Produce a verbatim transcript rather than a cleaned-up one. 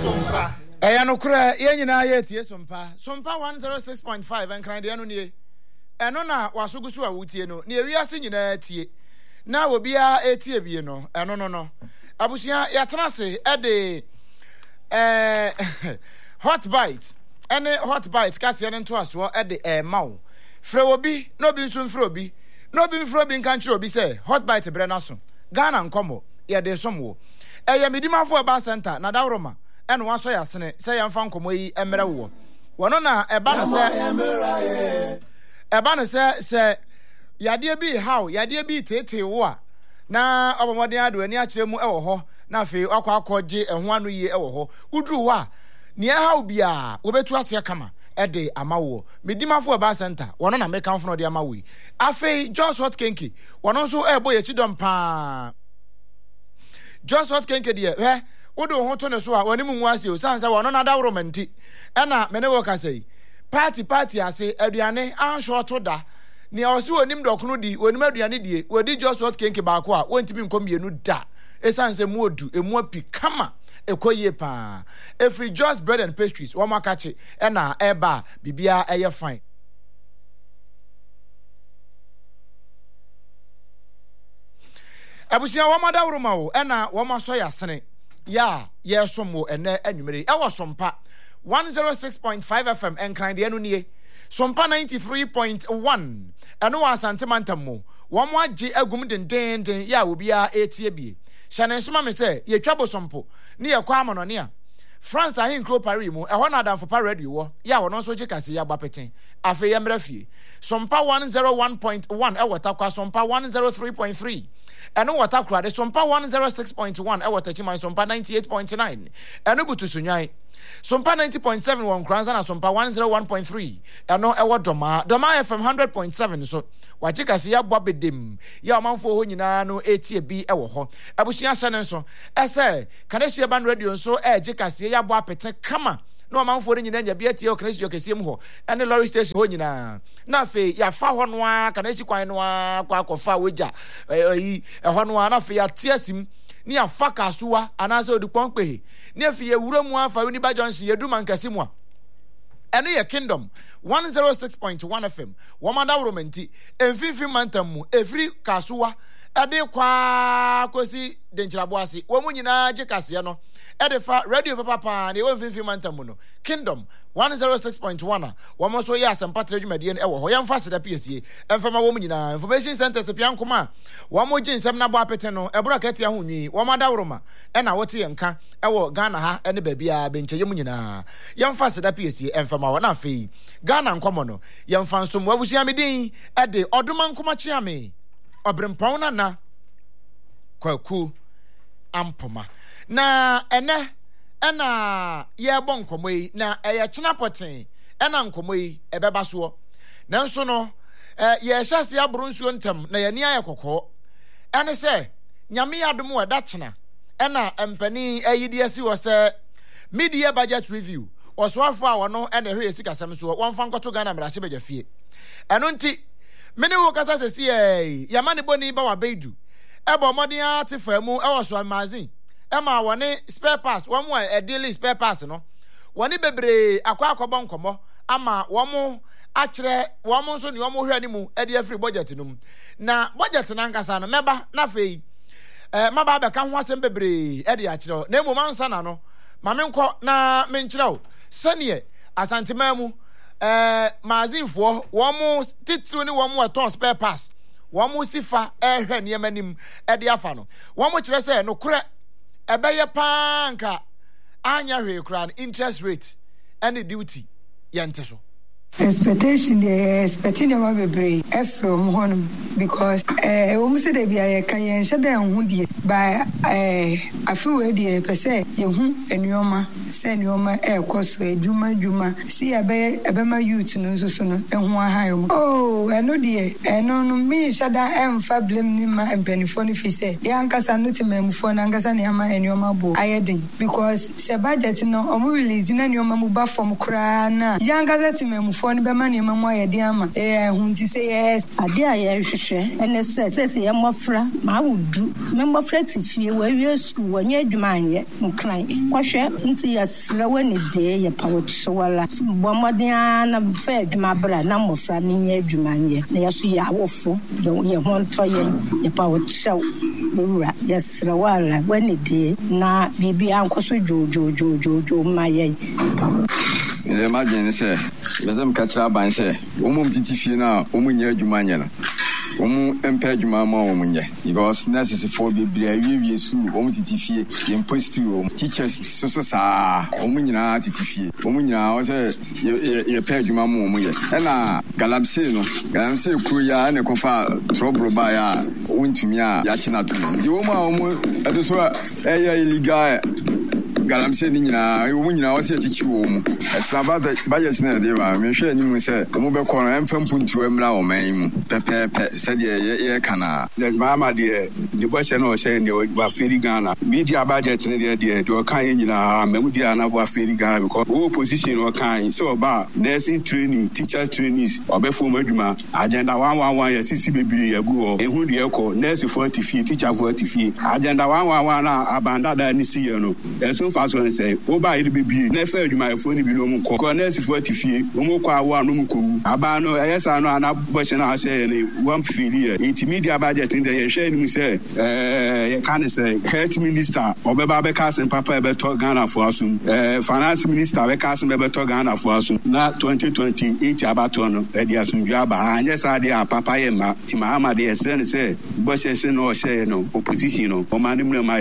sompa eya no kura ye nyina ye tie sompa sompa one oh six point five enkran de no nie eno na wasogusu a wutie no ne ewiase nyina tie na obia etie bie no eno no no abusia yatena se e de eh hot bite ene hot bite kase ne nto aso e de eh mawo frɛ obi no bi nso mfrɛ obi no bi mfrɛ obi nka nkyerɛ obi sɛ hot bite bre na so Ghana nkomo ye de somwo eye midimafo eba center na dawroma ene waso ya sene sɛ yɛmfa nkomo yi emre wo wono na eba no sɛ eba no sɛ sɛ yade bi how yade bi tete wo a na obomoden ado ani akyerɛ mu ɛwɔ hɔ na afei akwa akɔgye ɛho anu yi ɛwɔ hɔ udru wo a ne how bia wobetu ase kama ede amawo midimafo eba center wono na meka mfo no de amawo afei Just Hot Kenke wono nso ebo ye chidom pa Just Hot Kenke de he wodo ho to ne so a wani mu nwase o sansa wono na da romanti ena mene wo ka sei party party ase aduane ansho to da ne osi onim dokono di onim aduane die wodi Just Hot Kenke baako a wontimi nkomienu da esanse mu odu emu api kama ekoye pa every Just Bread and Pastries wo makache ena eba bibia eye fine abusia wo madawro ma wo ena wo maso ya sene ya yesomo ene anwumere e wo sompa one oh six point five F M enkran de anu nie sompa ninety-three point one eno wa asante mantam wo mo age agum den den den ya obia etie bie hyane nsoma me se ye twabo sompo ne ye kwa amono ne a France ahin kro Paris mu e ho na adamfo pa radio wo ya wo no so je kase ya gbapeten afi ye mra fie sompa one oh one point one e wota kwa sompa one oh three point three eno wota kra de sompa one oh six point one e wota chiman sompa ninety-eight point nine eno butu sunyan sompa ninety point seven won kranza na sompa one oh one point three eno e wo doma doma F M one hundred point seven so wachi kase ya bwa bedem ya omanfo ho nyina no etie bi e wo ho abusua hyane nso ese kanehie ban radio nso e je kase ya bwa pete kama no omanfo nyina nya bi etie o kanehie kase mu ho ene lorry station ho nyina na fe ya fa ho no a kanehie kwan no a kwa akofa woja eh ho no a na fe ya tiesim ni afa kasuwa anase odupon kpe ni afi ye wuramu afa uni ba Johnson ye duma nkase mu a ene ye Kingdom one oh six point one F M womanda romanti emfifi mantam mu efri kasuwa ade kwa kosi denchirabo ase wo mu nyina je kase no ede fa radio papa pa ne wo emfifi mantam mu no Kingdom one oh six point one womo so ye asempa tredwumade ne ewo ho yemfa seda piesie emfama wo mu nyina information centers piankoma womo je nsem na bo apete no ebura kete ahonwi womada woroma e na wote yenka ewo Ghana ha ene babia benche yemu nyina yemfa seda piesie emfama wo na afei Ghana nkomo no yemfa nsom wabusia medin ede odoma nkoma chiame obrempon na na kwaku ampoma na ene ena ye bon komoi na eye china poten ena nkomoi ebeba so nanso no eh ye hyase abro nsuo ntam na ye ni aye kokko ene se nyame adom we da china ena empani ayidi asi wo se media budget review osoafo a wono ena hwe esikasem so wonfa nkoto Ghana mrahye beja fie eno nti mene wo kasa se si eh yamane boni ba wa beidu ebo modin atefamu e wo so magazine ema woni spare parts wo mo e daily spare parts no woni bebre akwa akobọ nkomo ama wo mo akire wo mo so ni wo mo hwe animu e de free budget no na budget na nkasa no meba na fei eh maba be ka ho asem bebre e de akire na emu mansa na no ma me nkọ na me nkire o sane asantemamu eh mazinfo wo mo titru ni wo mo ton spare parts wo mo sifa e hwe ne yemanim e de afa no wo mo kire se no kure ebeye panka anya hwe kran interest rate and duty yente so expectation the expecting the one be from home because eh we say dey bia ye kan ye hye dan hu die by eh afi we die pe say ye hu enuoma say enuoma e koso eduma eduma si ebe ebe ma youth no so so no ehu ahan oh eno die eno no mi hye da emfa blame ni ma empenifo no fi say ye ankasa no ti memfo na ankasa ne ama enuoma bo ayedin because se budget no omo release na enuoma mu ba form kra na ye ankasa ti memfo for the Bemani Mamma, Diama, eh, whom to say yes, a dear Yashe, and it says, says, Yamofra, I would do. Remember, Fred, if you were your school when you're doing yet, and crying. Quasher, into your slow any day, your power so well. Bombardian, fed my brother, number of running your Jumania. They are see our fool, you want to your power show. Yes, Rawala, when it did, now, maybe Uncle Jojo, Jojo, Jojo, my. Imagine, say, Yazam Katraba and say, Umum Titifina, Umunya Jumania. Umu Empire Jumama Umunya. Because necessary for Biblia, we su, Umu Titifie, impostu, teachers, so so sa, Umunya Titifie, Umunya was a repair Jumama Umuya. And a Galamsino, Galamse Kuya and a Kofa, trouble by a Wintumia, Yachina to me. The woman, at the soil, a illegal. Galamse ni nyina ewu nyina wo se chichi wo mu esaba da budget na de ba me hwe ni mu se mo be ko na empampuntu emra wo man mu pepepe se de ye kana the mama de the boy se no se ne wa feri Ghana media budget ne de de do kan nyina me mu dia na wa feri Ghana because wo position wo kan so ba nursing training teacher trainees obefo maduma agenda one one one yes sisi bebiri yagu ehun de ekọ nurse forty feet teacher forty feet agenda one one one na abanda da ni si no eso fast one say oba ide bebi na fa adwuma phone bi no mu ko nurse forty feet o mu kwa wa no mu ko aba no ayesa no ana boche na say ne one feet here media budget in the share ni say eh can say health minister obeba be kasen papa be to Ghana for asum eh finance minister be kasen be to Ghana for asum na twenty twenty-eight abato no e dia sunjua aba anya sa dia papa ye ma ti mahama de say say boche se no share no opposition no o ma ni mu